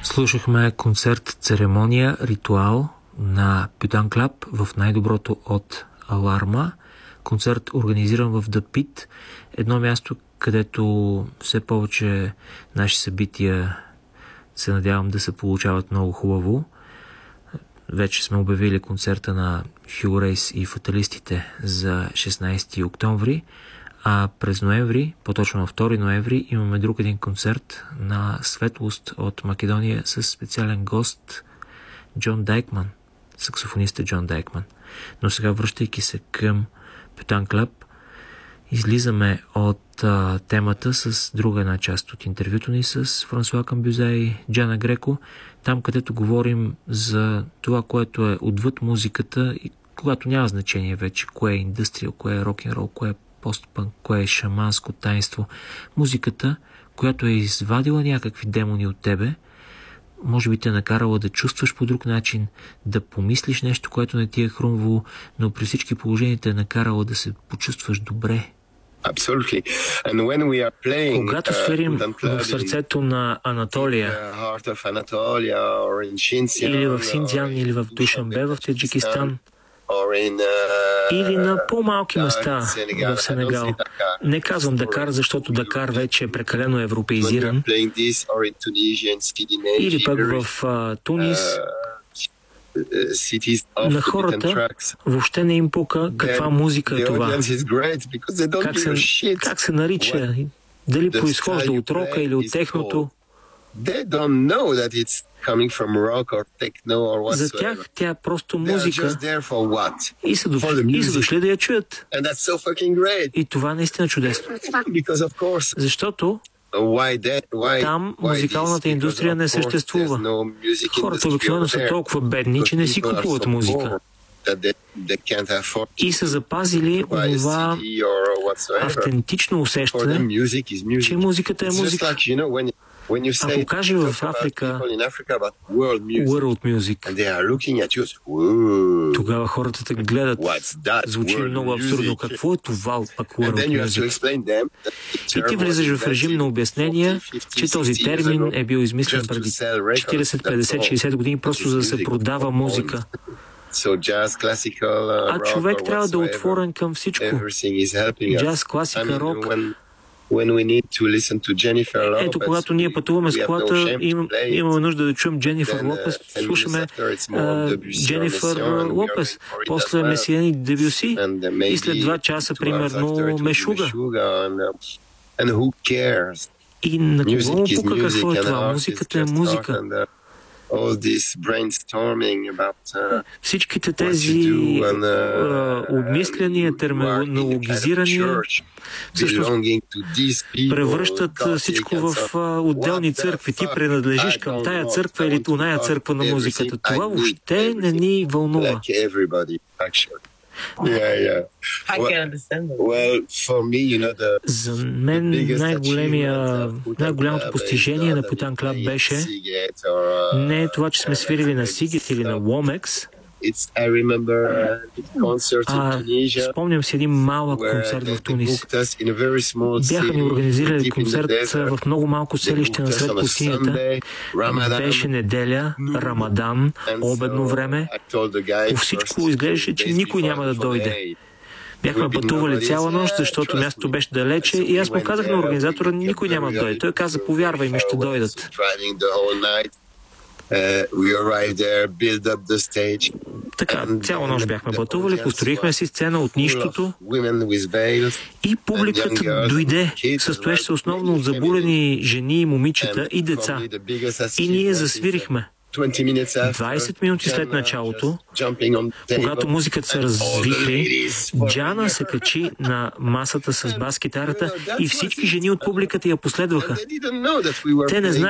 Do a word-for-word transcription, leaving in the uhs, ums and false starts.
Слушахме концерт церемония, ритуал на Python Club в най-доброто от Аларма. Концерт организиран в The Pit, едно място, където все повече наши събития се надявам да се получават много хубаво. Вече сме обявили концерта на Hugo Race и Фаталистите за шестнайсети октомври, а през ноември, по-точно на втори ноември, имаме друг един концерт на Светлост от Македония с специален гост Джон Дайкман, саксофониста Джон Дайкман. Но сега, връщайки се към Python Club, излизаме от а, темата с друга една част от интервюто ни с Франсуа Камбюзе и Джана Греко, там където говорим за това, което е отвъд музиката и когато няма значение вече кое е индустрия, кое е рок-н-рол, кое е постпънк, кое е шаманско таинство. Музиката, която е извадила някакви демони от тебе, може би те е накарала да чувстваш по друг начин, да помислиш нещо, което не ти е хрумвало, но при всички положения те е накарала да се почувстваш добре. Absolutely. And when we are playing, когато сверим uh, в сърцето на Анатолия, или в Синдзян, или в Душанбе, в Таджикистан, или на по-малки места в Сенегал. Не казвам Дакар, защото Дакар вече е прекалено европеизиран. Или пък в а, Тунис, на хората въобще не им пука каква музика е това. Как се, как се нарича? Дали произхожда от рока или от техното? За тях тя е просто музика и са дошли, и са дошли да я чуят. И това е наистина чудесно. Защото там музикалната индустрия не съществува. Хората обикновено са толкова бедни, че не си купуват музика. И са запазили това автентично усещане, че музиката е музика. Ако кажа в Африка World Music, тогава хората те гледат. Звучи много абсурдно. Какво е това пък World Music? И ти влизаш в режим на обяснения, че този термин е бил измислен преди четирийсет, петдесет, шейсет години, просто за да се продава музика. А човек трябва да е отворен към всичко. Джаз, класика, рок. Ето, когато ние пътуваме с колата, им, имаме нужда да чуем Дженифър Лопес, слушаме uh, Дженифър Лопес, после Месиени Дебюси и след два часа, примерно, Мешуга. И на кого му пука какво е това? Музиката е музика. Всичките тези uh, обмисляния, терминологизирания всъщност превръщат всичко в uh, отделни църкви. Ти принадлежиш към тая църква или оная църква на музиката. Това въобще не ни вълнува. Yeah, yeah. Well, well, for me, you know, the, За мен най-големия, най-голямото постижение на Python Club беше не това, че сме свирили на Сигет или на Womex, а спомням си един малък концерт в Тунис. Бяха ни организирали концерт в много малко селище насред пустинята. Беше неделя, Рамадан, обедно време. По всичко изглеждаше, че никой няма да дойде. Бяхме пътували цяла нощ, защото мястото беше далече и аз му казах на организатора, никой няма да дойде. Той каза, повярвай ми, ще дойдат. Uh, we arrived there, build up the stage. Така, цяла нощ бяхме пътували, построихме си сцена от нищото и публиката дойде. Състоеше се основно от забулени жени, момичета и деца. И ние засвирихме. двайсет минути след началото, когато музиката се развихри, Джана се качи на масата с бас-китарата и всички жени от публиката я последваха. Те не знаят,